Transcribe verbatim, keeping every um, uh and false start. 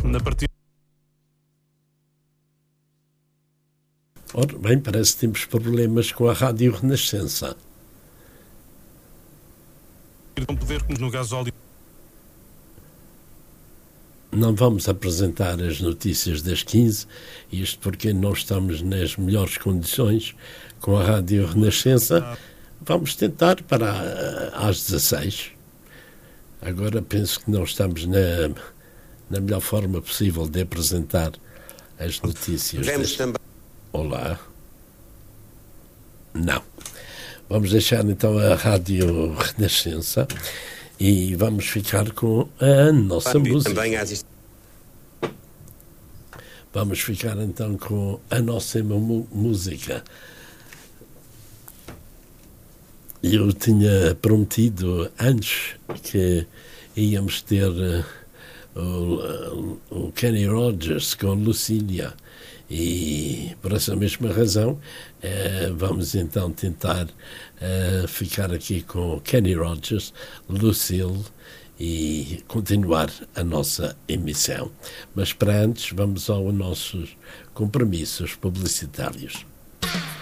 na partida. Ora bem, parece que temos problemas com a Rádio Renascença. Vão poder, como no gasóleo. Não vamos apresentar as notícias das quinze, isto porque não estamos nas melhores condições com a Rádio Renascença. Vamos tentar para às dezasseis. Agora penso que não estamos na, na melhor forma possível de apresentar as notícias. Vemos também. Olá. Não. Vamos deixar então a Rádio Renascença e vamos ficar com a nossa música. Também às... Vamos ficar então com a nossa música. Eu tinha prometido antes que íamos ter uh, o, o Kenny Rogers com Lucília e por essa mesma razão uh, vamos então tentar uh, ficar aqui com Kenny Rogers, Lucille e continuar a nossa emissão. Mas para antes vamos aos nossos compromissos publicitários.